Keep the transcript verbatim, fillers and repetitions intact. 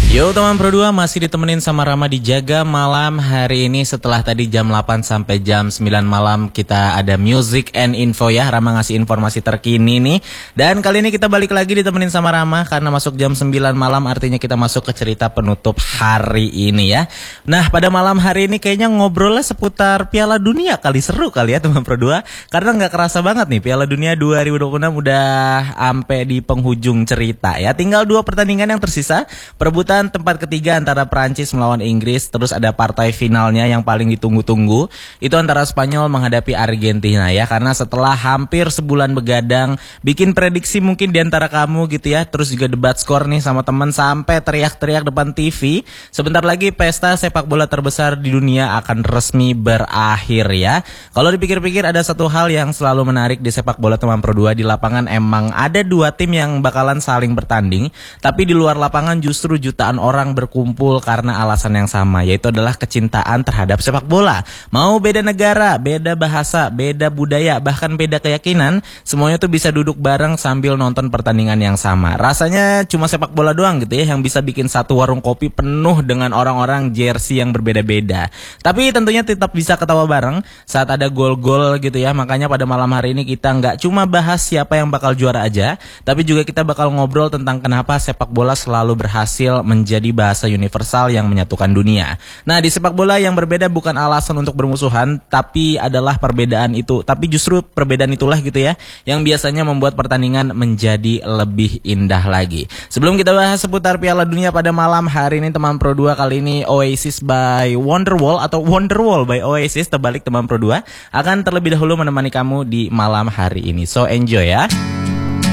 Yo teman Pro dua, masih ditemenin sama Rama di Jaga Malam hari ini. Setelah tadi jam delapan sampai jam sembilan malam kita ada music and info ya. Rama ngasih informasi terkini nih. Dan kali ini kita balik lagi ditemenin sama Rama karena masuk jam sembilan malam, artinya kita masuk ke cerita penutup hari ini ya. Nah, pada malam hari ini kayaknya ngobrolnya seputar Piala Dunia kali. Seru kali ya teman Pro dua, karena nggak kerasa banget nih Piala Dunia dua ribu dua puluh enam udah sampai di penghujung cerita ya. Tinggal dua pertandingan yang tersisa. Perebutan tempat ketiga antara Prancis melawan Inggris, terus ada partai finalnya yang paling ditunggu-tunggu, itu antara Spanyol menghadapi Argentina ya. Karena setelah hampir sebulan begadang, bikin prediksi mungkin di antara kamu gitu ya, terus juga debat skor nih sama teman sampai teriak-teriak depan T V, sebentar lagi pesta sepak bola terbesar di dunia akan resmi berakhir ya. Kalau dipikir-pikir ada satu hal yang selalu menarik di sepak bola teman Pro dua, di lapangan emang ada dua tim yang bakalan saling bertanding, tapi di luar lapangan justru jutaan orang berkumpul karena alasan yang sama, yaitu adalah kecintaan terhadap sepak bola. Mau beda negara, beda bahasa, beda budaya, bahkan beda keyakinan, semuanya tuh bisa duduk bareng sambil nonton pertandingan yang sama. Rasanya cuma sepak bola doang gitu ya yang bisa bikin satu warung kopi penuh dengan orang-orang jersey yang berbeda-beda. Tapi tentunya tetap bisa ketawa bareng saat ada gol-gol gitu ya. Makanya pada malam hari ini kita nggak cuma bahas siapa yang bakal juara aja, tapi juga kita bakal ngobrol tentang kenapa sepak bola selalu berhasil menjadi bahasa universal yang menyatukan dunia. Nah, di sepak bola yang berbeda bukan alasan untuk bermusuhan, tapi adalah perbedaan itu. Tapi justru perbedaan itulah gitu ya yang biasanya membuat pertandingan menjadi lebih indah lagi. Sebelum kita bahas seputar Piala Dunia pada malam hari ini teman Pro dua, kali ini Oasis by Wonderwall atau Wonderwall by Oasis, terbalik teman Pro dua, akan terlebih dahulu menemani kamu di malam hari ini. So enjoy ya.